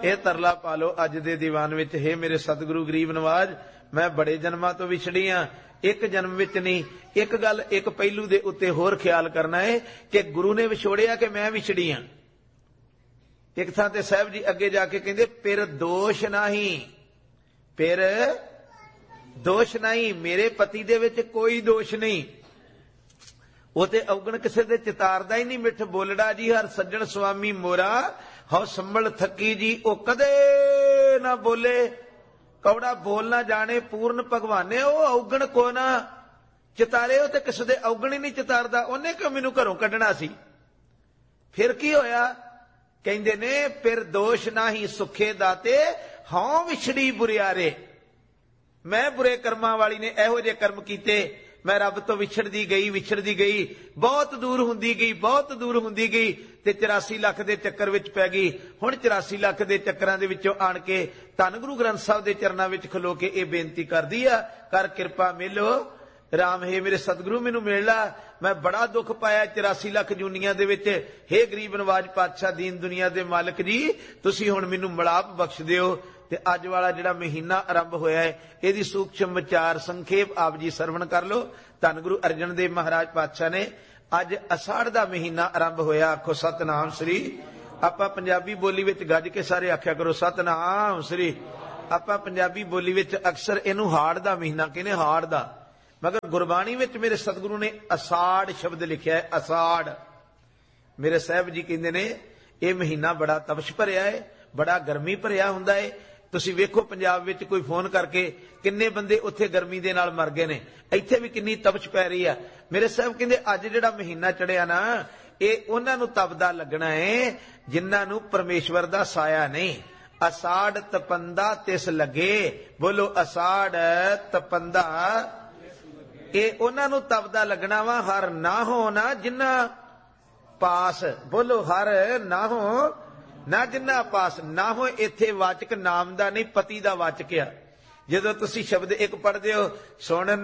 ਇਹ ਤਰਲਾ ਪਾ ਲੋ ਅੱਜ ਦੇ ਦੀਵਾਨ ਵਿੱਚ, हे ਮੇਰੇ ਸਤਿਗੁਰੂ ਗਰੀਬ ਨਵਾਜ, ਮੈਂ ਬੜੇ ਜਨਮਾਂ ਤੋਂ ਵਿਛੜੀ ਹਾਂ, ਇੱਕ ਜਨਮ ਵਿੱਚ ਨਹੀਂ। ਇੱਕ ਗੱਲ, ਇੱਕ ਪਹਿਲੂ ਦੇ ਉੱਤੇ ਹੋਰ ਖਿਆਲ ਕਰਨਾ ਹੈ ਕਿ ਗੁਰੂ ਨੇ ਵਿਛੋੜਿਆ ਕਿ ਮੈਂ ਵਿਛੜੀ ਹਾਂ। ਇੱਕ ਥਾਂ ਤੇ ਸਾਹਿਬ ਜੀ ਅੱਗੇ ਜਾ ਕੇ ਕਹਿੰਦੇ ਪਿਰ ਦੋਸ਼ ਨਹੀਂ, ਪਿਰ ਦੋਸ਼ ਨਹੀਂ, ਮੇਰੇ ਪਤੀ ਦੇ ਵਿੱਚ ਕੋਈ ਦੋਸ਼ ਨਹੀਂ। ਉਹ ਤੇ ਔਗਣ ਕਿਸੇ ਦੇ ਚਿਤਾਰਦਾ ਹੀ ਨਹੀਂ। ਮਿੱਠ ਬੋਲੜਾ ਜੀ ਹਰ ਸੱਜਣ ਸੁਆਮੀ ਮੋਰਾ, ਹਉ ਸੰਭਲ ਥੱਕੀ ਜੀ ਉਹ ਕਦੇ ਨਾ ਬੋਲੇ। ਕੌੜਾ ਬੋਲ ਨਾ ਜਾਣੇ ਪੂਰਨ ਭਗਵਾਨੇ, ਉਹ ਔਗਣ ਕੋ ਨਾ ਚਿਤਾਰੇ। ਉਹ ਤੇ ਕਿਸੇ ਦੇ ਔਗਣ ਹੀ ਨਹੀਂ ਚਿਤਾਰਦਾ। ਉਹਨੇ ਕਿਉਂ ਮੈਨੂੰ ਘਰੋਂ ਕੱਢਣਾ ਸੀ? ਫਿਰ ਕੀ ਹੋਇਆ? ਕਹਿੰਦੇ ਨੇ ਪਿਰ ਦੋਸ਼ ਨਾਹੀ ਸੁਖੇ ਦਾਤੇ, ਹਉ ਵਿਛੜੀ ਬੁਰਿਆਰੇ। ਮੈਂ ਬੁਰੇ ਕਰਮਾਂ ਵਾਲੀ ਨੇ ਇਹੋ ਜਿਹੇ ਕਰਮ ਕੀਤੇ, ਮੈਂ ਰੱਬ ਤੋਂ ਵਿਛੜਦੀ ਗਈ, ਬਹੁਤ ਦੂਰ ਹੁੰਦੀ ਗਈ, ਬਹੁਤ ਦੂਰ ਹੁੰਦੀ ਗਈ, ਤੇ 84 ਲੱਖ ਦੇ ਚੱਕਰ ਵਿੱਚ ਪੈ ਗਈ। ਹੁਣ 84 ਲੱਖ ਦੇ ਚੱਕਰਾਂ ਦੇ ਵਿੱਚੋਂ ਆਣ ਕੇ ਧੰਨ ਗੁਰੂ ਗ੍ਰੰਥ ਸਾਹਿਬ ਦੇ ਚਰਨਾਂ ਵਿੱਚ ਖਲੋ ਕੇ ਇਹ ਬੇਨਤੀ ਕਰਦੀ ਆ, ਕਰ ਕਿਰਪਾ ਮਿਲੋ ਰਾਮ, ਹੈ ਮੇਰੇ ਸਤਿਗੁਰੂ ਮੈਨੂੰ ਮਿਲ ਲਾ, ਮੈਂ ਬੜਾ ਦੁੱਖ ਪਾਇਆ 84 ਲੱਖ ਜੂਨੀਆਂ ਦੇ ਵਿੱਚ। ਹੇ ਗਰੀਬ ਨਵਾਜ ਪਾਤਸ਼ਾਹ ਦੀਨ ਦੁਨੀਆ ਦੇ ਮਾਲਕ ਜੀ, ਤੁਸੀਂ ਹੁਣ ਮੈਨੂੰ ਮਿਲਾਪ ਬਖਸ਼ ਦਿਓ। ਤੇ ਅੱਜ ਵਾਲਾ ਜਿਹੜਾ ਮਹੀਨਾ ਆਰੰਭ ਹੋਇਆ ਹੈ, ਇਹਦੀ ਸੂਖਸ਼ਮ ਵਿਚਾਰ ਸੰਖੇਪ ਆਪ ਜੀ ਸਰਵਣ ਕਰ ਲੋ। ਧੰਨ ਗੁਰੂ ਅਰਜਨ ਦੇਵ ਮਹਾਰਾਜ ਪਾਤਸ਼ਾਹ ਨੇ ਅੱਜ ਅਸਾੜ ਦਾ ਮਹੀਨਾ ਆਰੰਭ ਹੋਇਆ। ਆਖੋ ਸਤਨਾਮ ਸ੍ਰੀ। ਆਪਾਂ ਪੰਜਾਬੀ ਬੋਲੀ ਵਿੱਚ ਗੱਜ ਕੇ ਸਾਰੇ ਆਖਿਆ ਕਰੋ ਸਤਨਾਮ ਸ੍ਰੀ। ਆਪਾਂ ਪੰਜਾਬੀ ਬੋਲੀ ਵਿੱਚ ਅਕਸਰ ਇਹਨੂੰ ਹਾੜ ਦਾ ਮਹੀਨਾ ਕਹਿੰਦੇ, ਹਾੜ ਦਾ, ਮਗਰ ਗੁਰਬਾਣੀ ਵਿੱਚ ਮੇਰੇ ਸਤਿਗੁਰੂ ਨੇ ਅਸਾੜ ਸ਼ਬਦ ਲਿਖਿਆ ਹੈ। ਅਸਾੜ ਮੇਰੇ ਸਾਹਿਬ ਜੀ ਕਹਿੰਦੇ ਨੇ ਇਹ ਮਹੀਨਾ ਬੜਾ ਤਪਸ਼ ਭਰਿਆ ਹੈ, ਬੜਾ ਗਰਮੀ ਭਰਿਆ ਹੁੰਦਾ ਹੈ। ਤੁਸੀਂ ਵੇਖੋ ਪੰਜਾਬ ਵਿੱਚ ਕੋਈ ਫੋਨ ਕਰਕੇ ਕਿੰਨੇ ਬੰਦੇ ਉੱਥੇ ਗਰਮੀ ਦੇ ਨਾਲ ਮਰ ਗਏ ਨੇ, ਇੱਥੇ ਵੀ ਕਿੰਨੀ ਤਪਸ਼ ਪੈ ਰਹੀ ਆ। ਮੇਰੇ ਸਾਹਿਬ ਕਹਿੰਦੇ ਅੱਜ ਜਿਹੜਾ ਮਹੀਨਾ ਚੜਿਆ ਨਾ, ਇਹ ਉਹਨਾਂ ਨੂੰ ਤਪਦਾ ਲੱਗਣਾ ਹੈ ਜਿਨ੍ਹਾਂ ਨੂੰ ਪਰਮੇਸ਼ਵਰ ਦਾ ਸਾਇਆ ਨਹੀਂ। ਅਸਾੜ ਤਪੰਦਾ ਤਿਸ ਲੱਗੇ, ਬੋਲੋ ਅਸਾੜ ਤਪੰਦਾ, ਇਹ ਉਹਨਾਂ ਨੂੰ ਤਪਦਾ ਲੱਗਣਾ ਵਾ। ਹਰ ਨਾ ਹੋ ਨਾ ਜਿਨ੍ਹਾਂ ਪਾਸ, ਬੋਲੋ ਹਰ ਨਾ ਹੋ ਨਾ ਜਿੰਨਾ ਪਾਸ। ਨਾ ਹੋ ਇੱਥੇ ਵਾਚਕ ਨਾਮ ਦਾ ਨਹੀਂ, ਪਤੀ ਦਾ ਵਾਚਕ ਆ। ਜਦੋਂ ਤੁਸੀਂ ਸ਼ਬਦ ਇੱਕ ਪੜ੍ਹਦੇ ਹੋ, ਸੁਣ